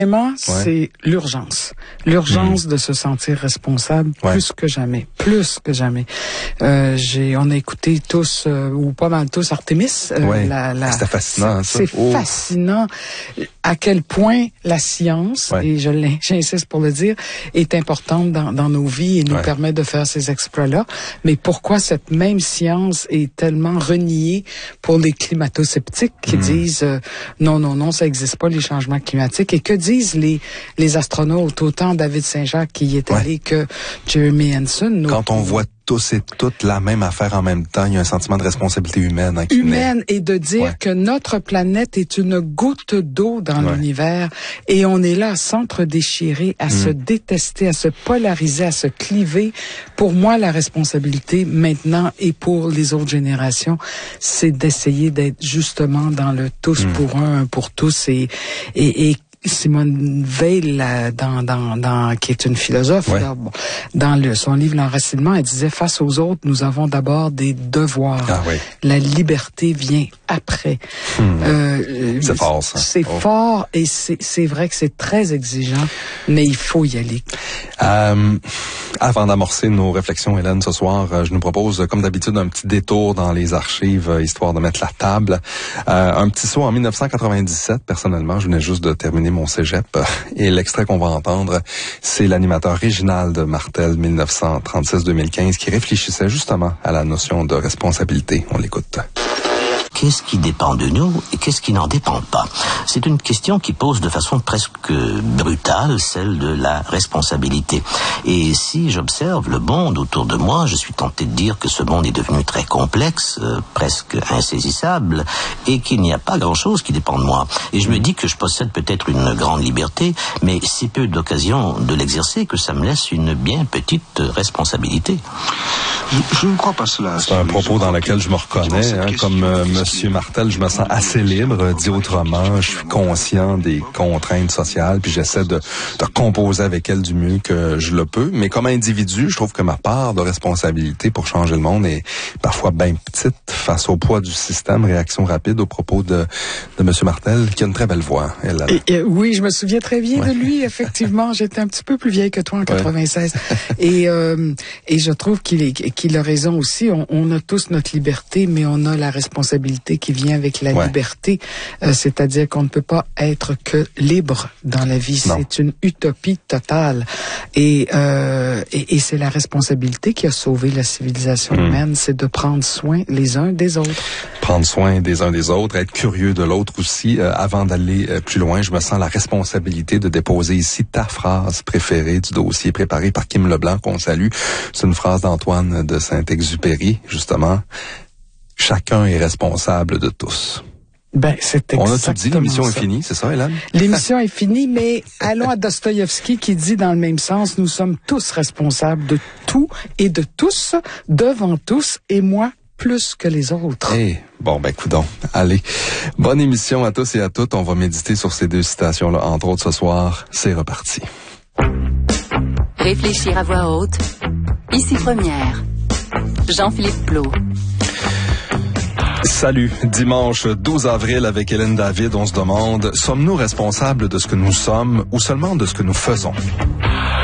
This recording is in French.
Vraiment, c'est l'urgence. L'urgence de se sentir responsable plus que jamais. Plus que jamais. On a écouté tous, ou pas mal tous, Artemis. C'était fascinant, ça. C'est fascinant à quel point la science, et j'insiste pour le dire, est importante dans nos vies et nous permet de faire ces exploits-là. Mais pourquoi cette même science est tellement reniée pour les climato-sceptiques qui disent non, ça n'existe pas, les changements climatiques. Et que disent les astronautes, autant David Saint-Jacques qui y est allé que Jeremy Hansen. Quand on voit tous et toutes la même affaire en même temps, il y a un sentiment de responsabilité humaine. Humaine, et de dire que notre planète est une goutte d'eau dans l'univers et on est là à s'entre-déchirer, à se détester, à se polariser, à se cliver. Pour moi, la responsabilité maintenant et pour les autres générations, c'est d'essayer d'être justement dans le tous pour un pour tous et Simone Veil, qui est une philosophe, là, dans son livre L'Enracinement, elle disait, face aux autres, nous avons d'abord des devoirs. La liberté vient après. C'est fort, ça. C'est fort et c'est vrai que c'est très exigeant, mais il faut y aller. Avant d'amorcer nos réflexions, Hélène, ce soir, je nous propose, comme d'habitude, un petit détour dans les archives, histoire de mettre la table. Un petit saut en 1997, personnellement, je venais juste de terminer mon cégep, et l'extrait qu'on va entendre, c'est l'animateur Réginald Martel, 1936-2015, qui réfléchissait justement à la notion de responsabilité. On l'écoute. Qu'est-ce qui dépend de nous et qu'est-ce qui n'en dépend pas? C'est une question qui pose de façon presque brutale celle de la responsabilité. Et si j'observe le monde autour de moi, je suis tenté de dire que ce monde est devenu très complexe, presque insaisissable, et qu'il n'y a pas grand-chose qui dépend de moi. Et je me dis que je possède peut-être une grande liberté, mais si peu d'occasions de l'exercer que ça me laisse une bien petite responsabilité. Je ne crois pas cela. C'est un propos dans lequel je me reconnais, comme Monsieur Martel, je me sens assez libre, dit autrement. Je suis conscient des contraintes sociales, puis j'essaie de composer avec elles du mieux que je le peux. Mais comme individu, je trouve que ma part de responsabilité pour changer le monde est parfois bien petite face au poids du système. Réaction rapide au propos de Monsieur Martel, qui a une très belle voix. Oui, je me souviens très bien de lui, effectivement. J'étais un petit peu plus vieille que toi en 96. Et je trouve qu'il a raison aussi. On a tous notre liberté, mais on a la responsabilité qui vient avec la liberté. C'est-à-dire qu'on ne peut pas être que libre dans la vie. Non. C'est une utopie totale. Et c'est la responsabilité qui a sauvé la civilisation humaine, c'est de prendre soin les uns des autres. Prendre soin des uns des autres, être curieux de l'autre aussi. Avant d'aller plus loin, je me sens la responsabilité de déposer ici ta phrase préférée du dossier préparé par Kim Leblanc, qu'on salue. C'est une phrase d'Antoine de Saint-Exupéry, justement. Chacun est responsable de tous. C'est exactement. On a tout dit, l'émission est finie, c'est ça, Hélène? L'émission est finie, mais allons à Dostoïevski qui dit dans le même sens, nous sommes tous responsables de tout et de tous, devant tous, et moi, plus que les autres. Coudonc. Allez. Bonne émission à tous et à toutes. On va méditer sur ces deux citations-là, entre autres ce soir. C'est reparti. Réfléchir à voix haute. Ici Première. Jean-Philippe Plot. Salut. Dimanche 12 avril avec Hélène David, on se demande, sommes-nous responsables de ce que nous sommes ou seulement de ce que nous faisons?